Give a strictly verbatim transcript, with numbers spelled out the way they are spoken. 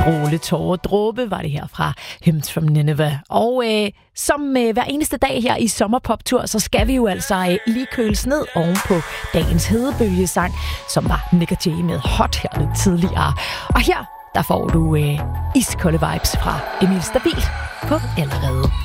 Stråle, tårer, dråbe var det her fra Hymns from Nineveh. Og øh, som øh, hver eneste dag her i Sommerpoptur, så skal vi jo altså øh, lige køles ned oven på dagens hedebølgesang, som var Nick og Jay med Hot her lidt tidligere. Og her, der får du øh, iskolde vibes fra Emil Stabil på Allerede.